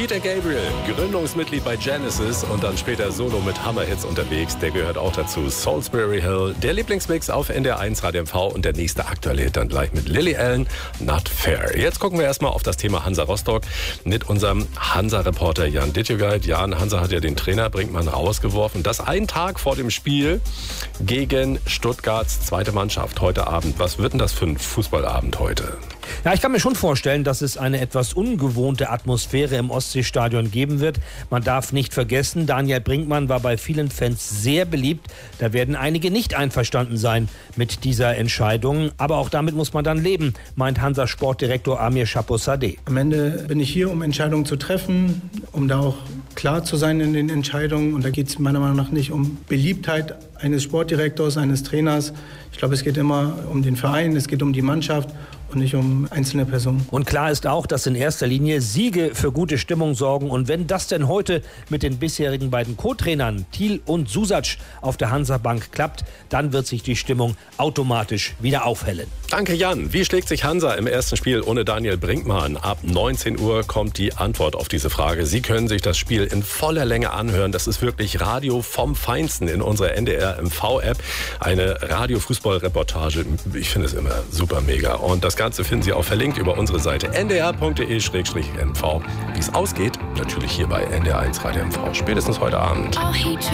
Peter Gabriel, Gründungsmitglied bei Genesis und dann später solo mit Hammerhits unterwegs. Der gehört auch dazu. Salisbury Hill, der Lieblingsmix auf NDR1 Radio MV und der nächste aktuelle Hit dann gleich mit Lily Allen, Not Fair. Jetzt gucken wir erstmal auf das Thema Hansa Rostock mit unserem Hansa-Reporter Jan Dittjugeit. Jan, Hansa hat ja den Trainer Brinkmann rausgeworfen. Das einen Tag vor dem Spiel gegen Stuttgarts zweite Mannschaft heute Abend. Was wird denn das für ein Fußballabend heute? Ja, ich kann mir schon vorstellen, dass es eine etwas ungewohnte Atmosphäre im Ostseestadion geben wird. Man darf nicht vergessen, Daniel Brinkmann war bei vielen Fans sehr beliebt. Da werden einige nicht einverstanden sein mit dieser Entscheidung. Aber auch damit muss man dann leben, meint Hansa-Sportdirektor Amir Chaposadeh. Am Ende bin ich hier, um Entscheidungen zu treffen, um da auch klar zu sein in den Entscheidungen. Und da geht es meiner Meinung nach nicht um Beliebtheit eines Sportdirektors, eines Trainers. Ich glaube, es geht immer um den Verein, es geht um die Mannschaft und nicht um einzelne Personen. Und klar ist auch, dass in erster Linie Siege für gute Stimmung sorgen. Und wenn das denn heute mit den bisherigen beiden Co-Trainern Thiel und Susac auf der Hansa-Bank klappt, dann wird sich die Stimmung automatisch wieder aufhellen. Danke, Jan. Wie schlägt sich Hansa im ersten Spiel ohne Daniel Brinkmann? Ab 19 Uhr kommt die Antwort auf diese Frage. Sie können sich das Spiel in voller Länge anhören. Das ist wirklich Radio vom Feinsten in unserer NDR MV-App. Eine Radio-Fußball-Reportage. Ich finde es immer super mega. Und das Ganze finden Sie auch verlinkt über unsere Seite ndr.de/mv. Wie es ausgeht, natürlich hier bei NDR1 Radio MV. Spätestens heute Abend.